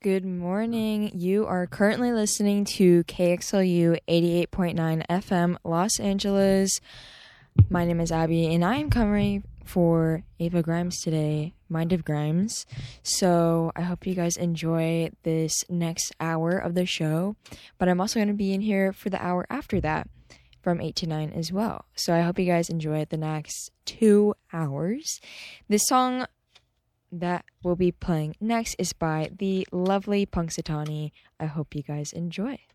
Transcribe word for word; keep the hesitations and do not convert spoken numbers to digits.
Good morning. You are currently listening to K X L U eighty-eight point nine F M Los Angeles. My name is Abby, and I am covering for Ava Grimes today, Mind of Grimes. So I hope you guys enjoy this next hour of the show, but I'm also going to be in here for the hour after that from eight to nine as well. So I hope you guys enjoy the next two hours. This song that will be playing next is by the lovely Punxsutawney. I hope you guys enjoy.